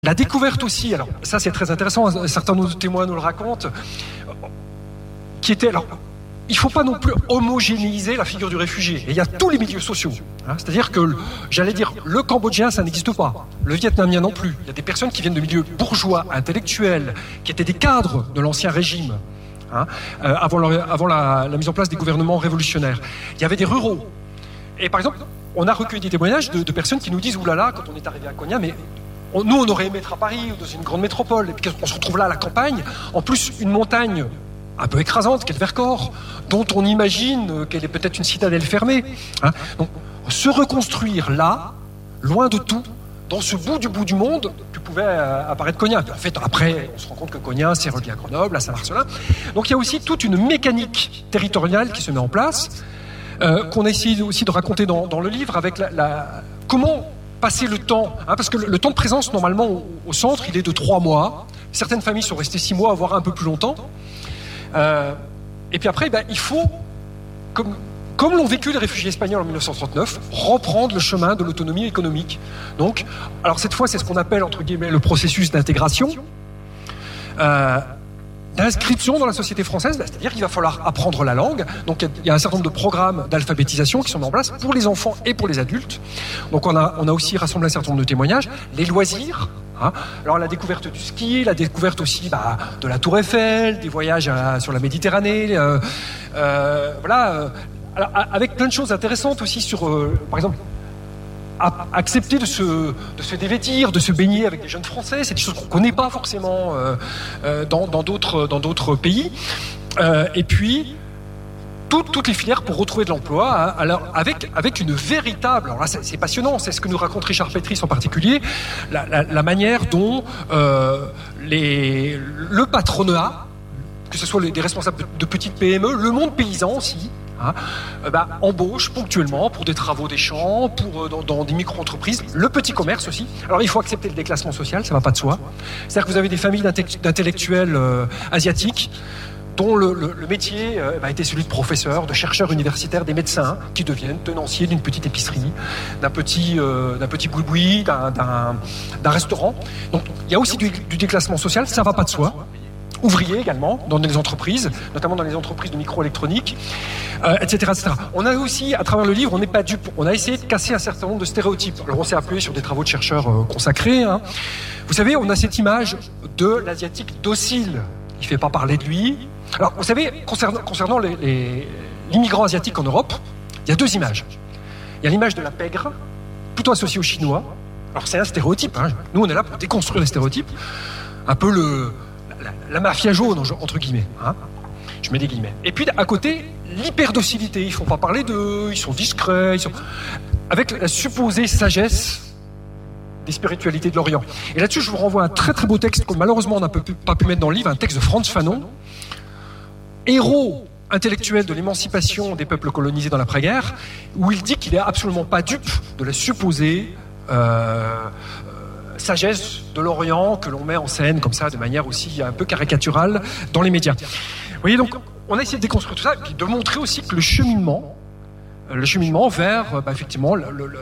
La découverte aussi, alors ça c'est très intéressant, certains de nos témoins nous le racontent, qui était, alors il ne faut pas non plus homogénéiser la figure du réfugié, et il y a tous les milieux sociaux, c'est-à-dire que, j'allais dire, le Cambodgien ça n'existe pas, le Vietnamien non plus, il y a des personnes qui viennent de milieux bourgeois, intellectuels, qui étaient des cadres de l'ancien régime, avant la mise en place des gouvernements révolutionnaires. Il y avait des ruraux, et par exemple, on a recueilli des témoignages de personnes qui nous disent « Oulala, quand on est arrivé à Konya, mais... » Nous, on aurait aimé être à Paris ou dans une grande métropole, et puis on se retrouve là à la campagne, en plus une montagne un peu écrasante, qui est le Vercors, dont on imagine qu'elle est peut-être une citadelle fermée. Donc, se reconstruire là, loin de tout, dans ce bout du monde, que pouvait apparaître Konya. En fait, après, on se rend compte que Konya, c'est relié à Grenoble, à Saint-Marcelin. Donc il y a aussi toute une mécanique territoriale qui se met en place, qu'on a essayé aussi de raconter dans le livre, avec comment passer le temps, parce que le temps de présence, normalement, au centre, il est de 3 mois. Certaines familles sont restées 6 mois, voire un peu plus longtemps. Et puis après, il faut, comme l'ont vécu les réfugiés espagnols en 1939, reprendre le chemin de l'autonomie économique. Donc, alors cette fois, c'est ce qu'on appelle, entre guillemets, le processus d'intégration. D'inscription dans la société française, c'est-à-dire qu'il va falloir apprendre la langue. Donc il y a un certain nombre de programmes d'alphabétisation qui sont mis en place pour les enfants et pour les adultes. Donc on a aussi rassemblé un certain nombre de témoignages. Les loisirs, alors la découverte du ski, la découverte aussi de la Tour Eiffel, des voyages sur la Méditerranée, voilà, alors, avec plein de choses intéressantes aussi sur, par exemple, accepter de se dévêtir, de se baigner avec des jeunes Français, c'est des choses qu'on ne connaît pas forcément dans d'autres pays. Et puis, toutes les filières pour retrouver de l'emploi, alors avec une véritable... Alors là, c'est passionnant, c'est ce que nous raconte Richard Petris en particulier, la manière dont le patronat, que ce soit des responsables de petites PME, le monde paysan aussi, embauche ponctuellement pour des travaux des champs, dans des micro-entreprises, le petit commerce aussi. Alors il faut accepter le déclassement social, ça ne va pas de soi. C'est-à-dire que vous avez des familles d'intellectuels asiatiques dont le métier était celui de professeur, de chercheur universitaire, des médecins qui deviennent tenanciers d'une petite épicerie, d'un petit boui-boui, d'un restaurant. Donc il y a aussi du déclassement social, ça ne va pas de soi. Ouvriers également, dans des entreprises, notamment dans les entreprises de microélectronique, etc., etc. On a aussi, à travers le livre, on n'est pas dupe, on a essayé de casser un certain nombre de stéréotypes. Alors on s'est appuyé sur des travaux de chercheurs consacrés. Vous savez, on a cette image de l'asiatique docile. Il ne fait pas parler de lui. Alors, vous savez, concernant l'immigrant asiatique en Europe, il y a 2 images. Il y a l'image de la pègre, plutôt associée aux Chinois. Alors c'est un stéréotype. Nous, on est là pour déconstruire les stéréotypes. Un peu la mafia jaune, entre guillemets. Je mets des guillemets. Et puis, à côté, l'hyperdocilité. Ils ne font pas parler d'eux, ils sont discrets. Avec la supposée sagesse des spiritualités de l'Orient. Et là-dessus, je vous renvoie à un très très beau texte que malheureusement on n'a pas pu mettre dans le livre, un texte de Frantz Fanon, héros intellectuel de l'émancipation des peuples colonisés dans l'après-guerre, où il dit qu'il n'est absolument pas dupe de la supposée sagesse de l'Orient que l'on met en scène comme ça de manière aussi un peu caricaturale dans les médias. Vous voyez, donc on a essayé de déconstruire tout ça et puis de montrer aussi que le cheminement vers effectivement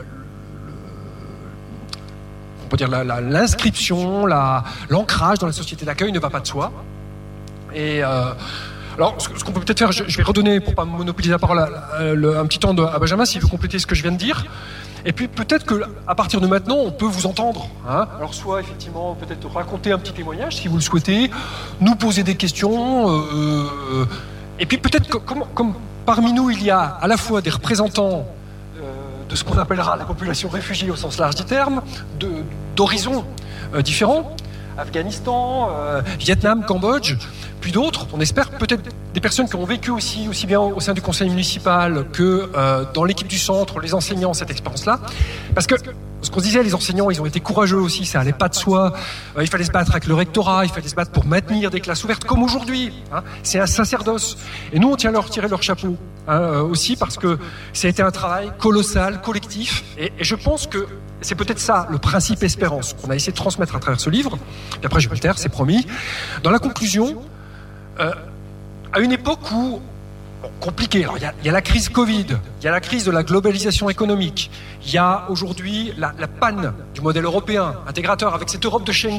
on peut dire l'inscription, l'ancrage dans la société d'accueil ne va pas de soi. Et alors, ce qu'on peut peut-être faire, je vais redonner, pour ne pas monopoliser la parole, un petit temps à Benjamin, s'il veut compléter ce que je viens de dire. Et puis peut-être qu'à partir de maintenant, on peut vous entendre. Alors soit effectivement, peut-être raconter un petit témoignage, si vous le souhaitez, nous poser des questions. Et puis peut-être comme parmi nous, il y a à la fois des représentants de ce qu'on appellera la population réfugiée au sens large du terme, d'horizons différents, Afghanistan, Vietnam, Cambodge, puis d'autres, on espère peut-être des personnes qui ont vécu aussi bien au sein du conseil municipal que dans l'équipe du centre, les enseignants, cette expérience-là. Parce que ce qu'on se disait, les enseignants, ils ont été courageux aussi, ça allait pas de soi. Il fallait se battre avec le rectorat, il fallait se battre pour maintenir des classes ouvertes, comme aujourd'hui. C'est un sacerdoce. Et nous, on tient à leur tirer leur chapeau aussi, parce que ça a été un travail colossal, collectif. Et je pense que c'est peut-être ça, le principe espérance, qu'on a essayé de transmettre à travers ce livre. Et après, je vais le taire, c'est promis. Dans la conclusion, à une époque où Bon, compliqué. Alors, il y a la crise Covid, il y a la crise de la globalisation économique, il y a aujourd'hui la panne du modèle européen intégrateur avec cette Europe de Schengen.